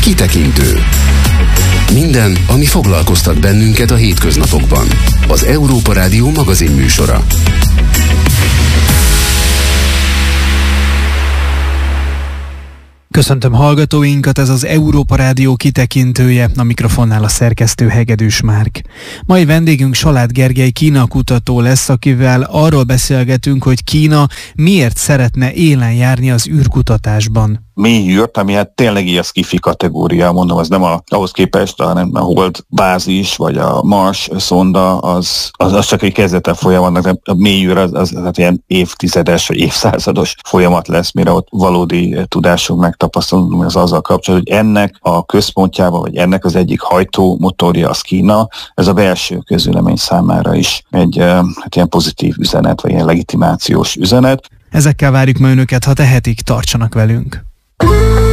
Kitekintő. Minden, ami foglalkoztat bennünket a hétköznapokban. Az Európa Rádió magazin műsora. Köszöntöm hallgatóinkat, ez az Európa Rádió kitekintője, a mikrofonnál a szerkesztő Hegedűs Márk. Mai vendégünk Salád Gergely Kína kutató lesz, akivel arról beszélgetünk, hogy Kína miért szeretne élen járni az űrkutatásban. Mélyűrt, ami hát tényleg ilyen sci-fi kategória, mondom, az nem ahhoz képest, hanem a Hold bázis, vagy a Mars szonda, az csak egy kezdete folyamatnak, de a mélyűr az hát ilyen évtizedes, vagy évszázados folyamat lesz, mire ott valódi tudásunk megtapasztalunk, az azzal kapcsolatban, hogy ennek a központjában, vagy ennek az egyik hajtómotorja az Kína, ez a belső közvélemény számára is egy hát ilyen pozitív üzenet, vagy ilyen legitimációs üzenet. Ezekkel várjuk ma önöket, ha tehetik, tartsanak velünk.